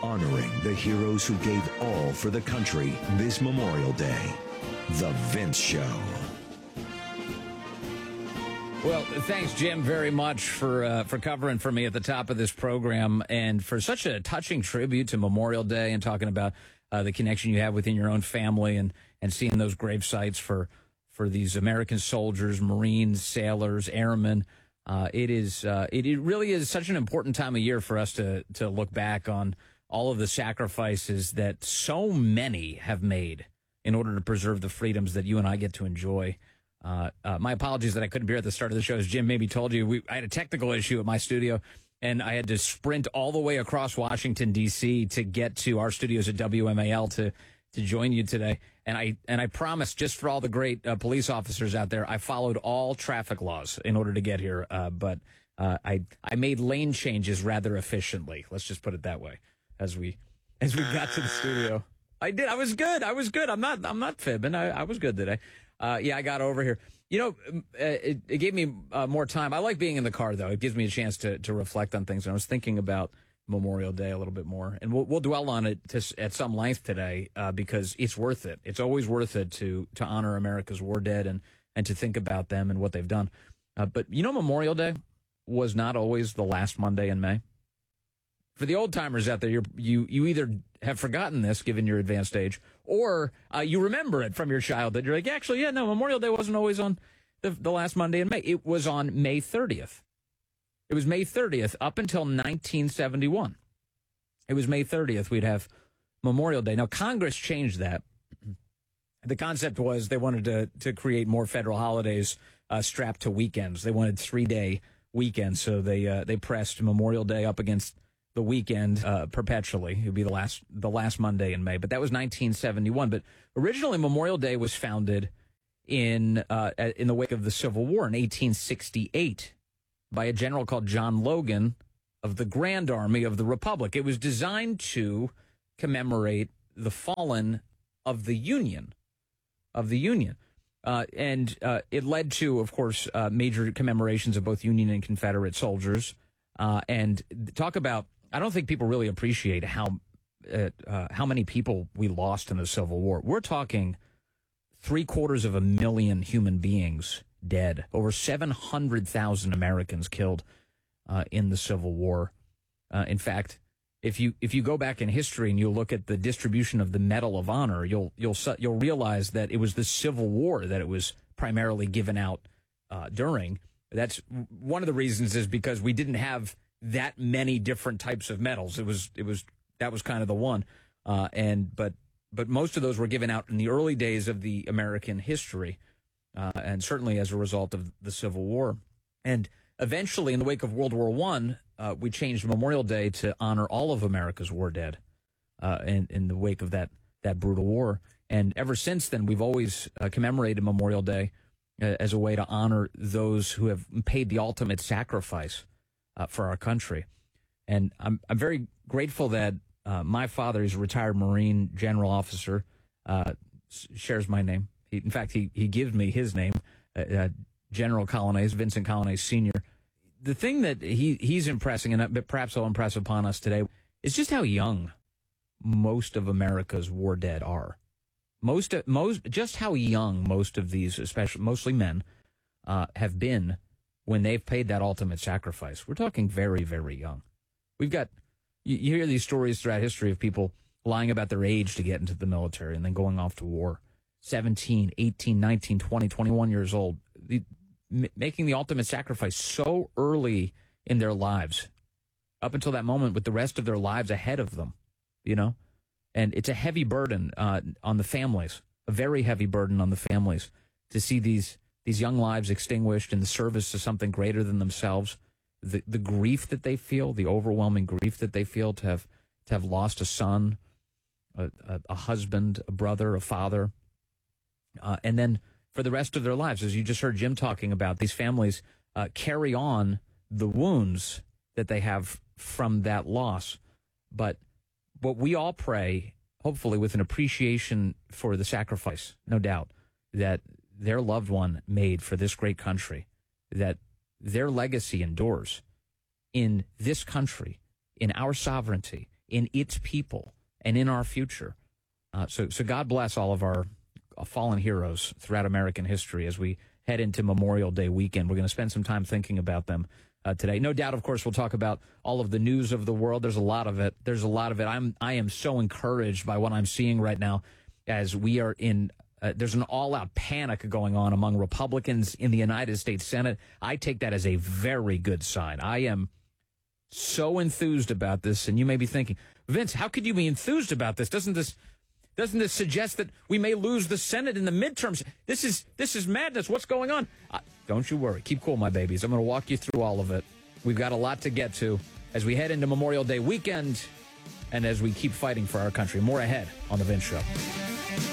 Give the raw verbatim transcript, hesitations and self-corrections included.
honoring the heroes who gave all for the country this Memorial Day. The Vince Show. Well, thanks, Jim, very much for uh, for covering for me at the top of this program and for such a touching tribute to Memorial Day and talking about uh, the connection you have within your own family and, and seeing those grave sites for, for these American soldiers, Marines, sailors, airmen. Uh, it is uh, it, it really is such an important time of year for us to to look back on all of the sacrifices that so many have made in order to preserve the freedoms that you and I get to enjoy. Uh, uh, my apologies that I couldn't be here at the start of the show. As Jim maybe told you, we, I had a technical issue at my studio, and I had to sprint all the way across Washington, D C to get to our studios at W M A L to to join you today. And I and I promise, just for all the great uh, police officers out there, I followed all traffic laws in order to get here. Uh, but uh, I I made lane changes rather efficiently. Let's just put it that way. As we as we got to the studio, I did. I was good. I was good. I'm not. I'm not fibbing. I, I was good today. Uh, yeah, I got over here. You know, it, it gave me uh, more time. I like being in the car, though. It gives me a chance to, to reflect on things. And I was thinking about Memorial Day a little bit more. And we'll, we'll dwell on it to, at some length today uh, because it's worth it. It's always worth it to to honor America's war dead and, and to think about them and what they've done. Uh, but, you know, Memorial Day was not always the last Monday in May. For the old-timers out there, you're, you you either have forgotten this, given your advanced age, or uh, you remember it from your childhood. You're like, actually, yeah, no, Memorial Day wasn't always on the, the last Monday in May. It was on May thirtieth. It was May thirtieth up until nineteen seventy-one. It was May thirtieth we'd have Memorial Day. Now, Congress changed that. The concept was they wanted to, to create more federal holidays uh, strapped to weekends. They wanted three-day weekends, so they uh, they pressed Memorial Day up against the weekend uh, perpetually. It would be the last the last Monday in May. But that was nineteen seventy-one. But originally, Memorial Day was founded in uh, in the wake of the Civil War in eighteen sixty-eight by a general called John Logan of the Grand Army of the Republic. It was designed to commemorate the fallen of the Union, of the Union. Uh, and uh, it led to, of course, uh, major commemorations of both Union and Confederate soldiers. Uh, and talk about, I don't think people really appreciate how uh, uh, how many people we lost in the Civil War. We're talking three quarters of a million human beings dead, over seven hundred thousand Americans killed uh, in the Civil War. Uh, in fact, if you if you go back in history and you look at the distribution of the Medal of Honor, you'll you'll you'll realize that it was the Civil War that it was primarily given out uh, during. That's one of the reasons is because we didn't have that many different types of medals. It was, it was, that was kind of the one. Uh, and, but, but most of those were given out in the early days of the American history. Uh, and certainly as a result of the Civil War. And eventually in the wake of World War One, uh, we changed Memorial Day to honor all of America's war dead, uh, in, in the wake of that, that brutal war. And ever since then, we've always uh, commemorated Memorial Day uh, as a way to honor those who have paid the ultimate sacrifice Uh, for our country. And I'm I'm very grateful that uh, my father is a retired Marine general officer, uh, shares my name. He, in fact, he, he gives me his name, uh, uh, General Colonnais, Vincent Colonnais Senior The thing that he, he's impressing, and perhaps will impress upon us today, is just how young most of America's war dead are. Most, most, just how young most of these, especially mostly men, uh, have been when they've paid that ultimate sacrifice. We're talking very, very young. We've got, you, you hear these stories throughout history of people lying about their age to get into the military and then going off to war. seventeen, eighteen, nineteen, twenty, twenty-one years old, the, m- making the ultimate sacrifice so early in their lives, up until that moment with the rest of their lives ahead of them, you know? And it's a heavy burden uh, on the families, a very heavy burden on the families to see these these young lives extinguished in the service to something greater than themselves. The the grief that they feel, the overwhelming grief that they feel to have to have lost a son, a, a, a husband, a brother, a father, uh, and then for the rest of their lives, as you just heard Jim talking about, these families uh, carry on the wounds that they have from that loss. But what we all pray, hopefully with an appreciation for the sacrifice, no doubt, that their loved one made for this great country, that their legacy endures in this country, in our sovereignty, in its people and in our future. Uh, so, so God bless all of our fallen heroes throughout American history as we head into Memorial Day weekend. We're going to spend some time thinking about them uh, today. No doubt, of course, we'll talk about all of the news of the world. There's a lot of it. There's a lot of it. I'm I am so encouraged by what I'm seeing right now as we are in uh, there's an all-out panic going on among Republicans in the United States Senate. I take that as a very good sign. I am so enthused about this, and you may be thinking, Vince, how could you be enthused about this? Doesn't this Doesn't this suggest that we may lose the Senate in the midterms? This is this is madness. What's going on? Uh, don't you worry. Keep cool, my babies. I'm going to walk you through all of it. We've got a lot to get to as we head into Memorial Day weekend and as we keep fighting for our country. More ahead on The Vince Show.